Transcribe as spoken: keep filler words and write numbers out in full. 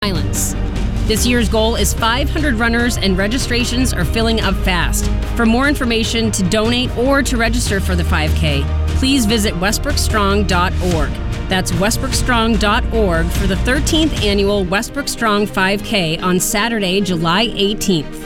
Violence. This year's goal is five hundred runners, and registrations are filling up fast. For more information, to donate, or to register for the five K, please visit westbrook strong dot org. That's westbrook strong dot org for the thirteenth annual Westbrook Strong five K on Saturday, July eighteenth.